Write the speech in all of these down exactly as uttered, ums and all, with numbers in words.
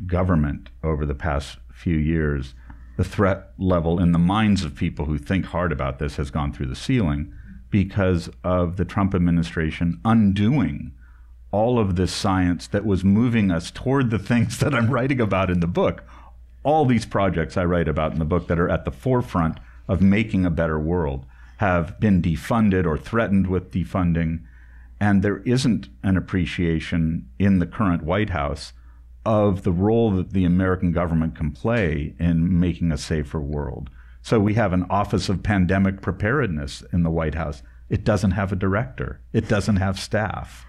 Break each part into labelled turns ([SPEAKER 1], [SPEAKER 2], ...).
[SPEAKER 1] government over the past few years, the threat level in the minds of people who think hard about this has gone through the ceiling because of the Trump administration undoing all of this science that was moving us toward the things that I'm writing about in the book. All these projects I write about in the book that are at the forefront of making a better world have been defunded or threatened with defunding. And there isn't an appreciation in the current White House of the role that the American government can play in making a safer world. So we have an Office of Pandemic Preparedness in the White House. It doesn't have a director. It doesn't have staff.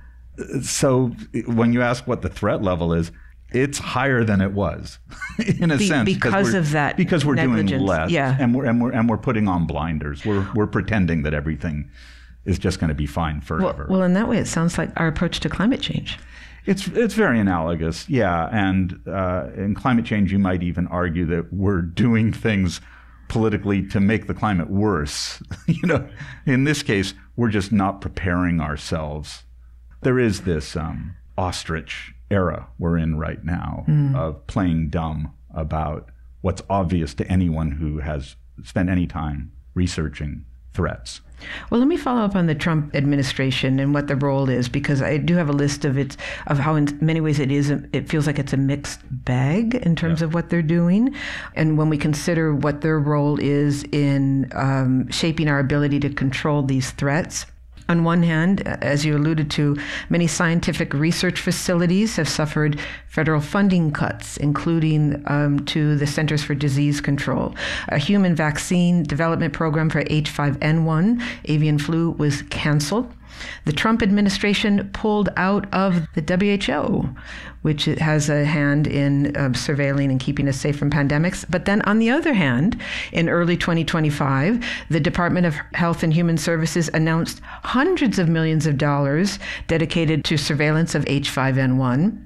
[SPEAKER 1] So when you ask what the threat level is, it's higher than it was, in a
[SPEAKER 2] Be,
[SPEAKER 1] sense,
[SPEAKER 2] because of that
[SPEAKER 1] because we're
[SPEAKER 2] negligence.
[SPEAKER 1] doing less,
[SPEAKER 2] yeah.
[SPEAKER 1] and we're and we're and we're putting on blinders. We're we're pretending that everything is just going to be fine forever.
[SPEAKER 2] Well, well, in that way, it sounds like our approach to climate change.
[SPEAKER 1] It's it's very analogous, yeah. And uh, in climate change, you might even argue that we're doing things politically to make the climate worse. You know, in this case, we're just not preparing ourselves. There is this um, ostrich era we're in right now mm. of playing dumb about what's obvious to anyone who has spent any time researching threats.
[SPEAKER 2] Well, let me follow up on the Trump administration and what the role is, because I do have a list of it, of how in many ways it is, it feels like it's a mixed bag in terms yeah. of what they're doing. And when we consider what their role is in um, shaping our ability to control these threats, on one hand, as you alluded to, many scientific research facilities have suffered federal funding cuts, including um, to the Centers for Disease Control. A human vaccine development program for H five N one, avian flu, was canceled. The Trump administration pulled out of the W H O, which has a hand in uh, surveilling and keeping us safe from pandemics. But then on the other hand, in early twenty twenty-five, the Department of Health and Human Services announced hundreds of millions of dollars dedicated to surveillance of H five N one.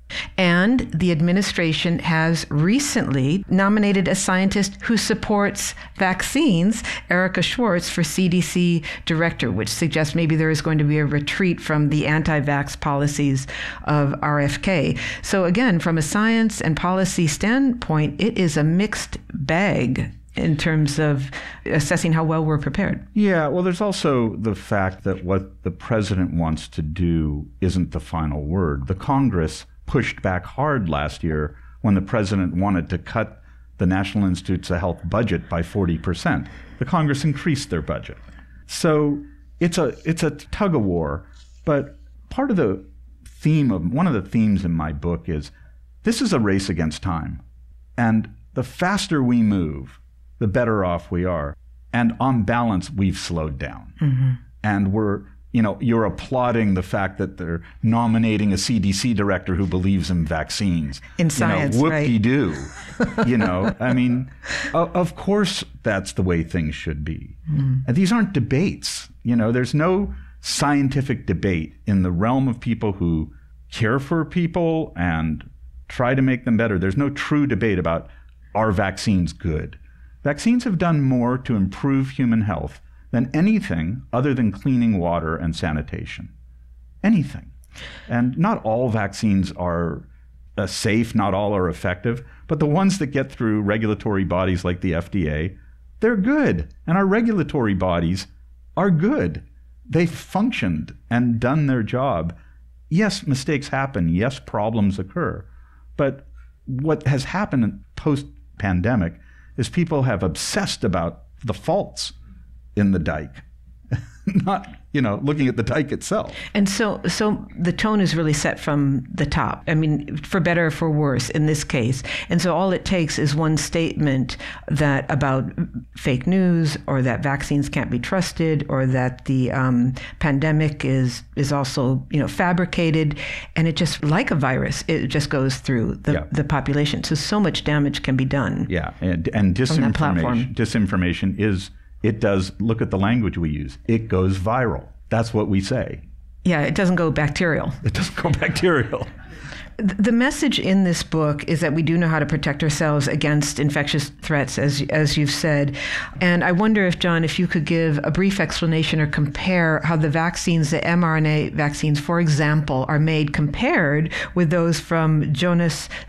[SPEAKER 2] And the administration has recently nominated a scientist who supports vaccines, Erica Schwartz, for C D C director, which suggests maybe there is going to be a retreat from the anti-vax policies of R F K. So again, from a science and policy standpoint, it is a mixed bag in terms of assessing how well we're prepared.
[SPEAKER 1] Yeah, well, there's also the fact that what the president wants to do isn't the final word. The Congress pushed back hard last year when the president wanted to cut the National Institutes of Health budget by forty percent. The Congress increased their budget. So it's a it's a tug of war. But part of the theme of one of the themes in my book is this is a race against time. And the faster we move, the better off we are. And on balance, we've slowed down. Mm-hmm. And we're You know, you're applauding the fact that they're nominating a C D C director who believes in vaccines.
[SPEAKER 2] In science,
[SPEAKER 1] you know,
[SPEAKER 2] right?
[SPEAKER 1] Whoop-de-doo. You know, I mean, of course that's the way things should be. Mm. And these aren't debates. You know, there's no scientific debate in the realm of people who care for people and try to make them better. There's no true debate about, are vaccines good? Vaccines have done more to improve human health than anything other than cleaning water and sanitation. Anything. And not all vaccines are uh, safe, not all are effective, but the ones that get through regulatory bodies like the F D A, they're good. And our regulatory bodies are good. They've functioned and done their job. Yes, mistakes happen. Yes, problems occur. But what has happened post-pandemic is people have obsessed about the faults in the dike, not, you know, looking at the dike itself.
[SPEAKER 2] And so so the tone is really set from the top. I mean, for better or for worse in this case. And so all it takes is one statement that about fake news, or that vaccines can't be trusted, or that the um, pandemic is is also, you know, fabricated, and it just, like a virus, it just goes through the, yeah. the population. So so much damage can be done.
[SPEAKER 1] Yeah, and and disinformation disinformation is, it does, look at the language we use. It goes viral. That's what we say.
[SPEAKER 2] Yeah, it doesn't go bacterial.
[SPEAKER 1] It doesn't go bacterial.
[SPEAKER 2] The message in this book is that we do know how to protect ourselves against infectious threats, as as you've said. And I wonder if, John, if you could give a brief explanation or compare how the vaccines, the mRNA vaccines, for example, are made compared with those from Jonas